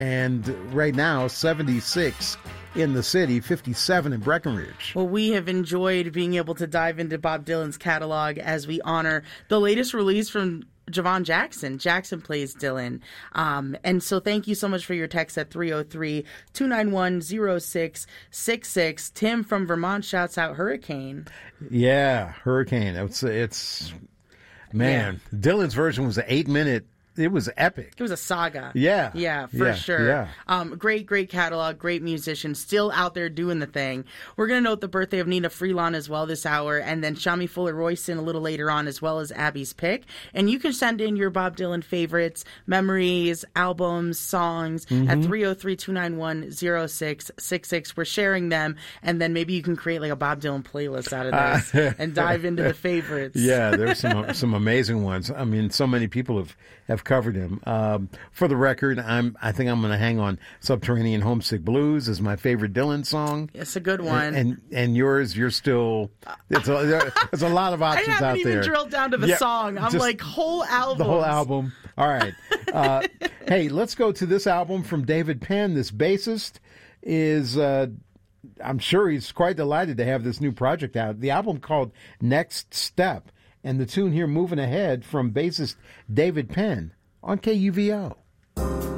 And right now, 76 in the city, 57 in Breckenridge. Well, we have enjoyed being able to dive into Bob Dylan's catalog as we honor the latest release from Javon Jackson. Jackson plays Dylan. And so thank you so much for your text at 303-291-0666. Tim from Vermont shouts out Hurricane. Yeah, Hurricane. It's man, yeah. Dylan's version was an 8-minute. It was epic. It was a saga. Yeah. Yeah, for sure. Yeah. Great catalog, great musician, still out there doing the thing. We're going to note the birthday of Nina Freelon as well this hour, and then Shami Fuller-Royston a little later on, as well as Abby's pick. And you can send in your Bob Dylan favorites, memories, albums, songs at 303-291-0666. We're sharing them, and then maybe you can create like a Bob Dylan playlist out of this and dive into the favorites. Yeah, there's some amazing ones. I mean, so many people have covered him. For the record, I think I'm going to hang on Subterranean Homesick Blues as my favorite Dylan song. It's a good one. And yours, you're still, there's a lot of options out there. I haven't even drilled down to the song. I'm like whole album. The whole album. All right. Hey, let's go to this album from David Penn. This bassist is, I'm sure he's quite delighted to have this new project out. The album called Next Step. And the tune here, Moving Ahead, from bassist David Penn on KUVO.